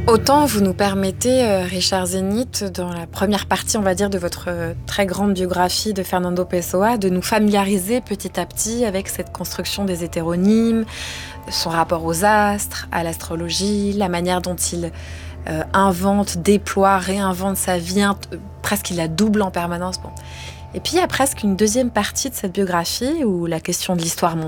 Autant vous nous permettez, Richard Zénith, dans la première partie, on va dire, de votre très grande biographie de Fernando Pessoa, de nous familiariser petit à petit avec cette construction des hétéronymes, son rapport aux astres, à l'astrologie, la manière dont il invente, déploie, réinvente sa vie, presque il la double en permanence. Bon. Et puis il y a presque une deuxième partie de cette biographie où la question de l'histoire mondiale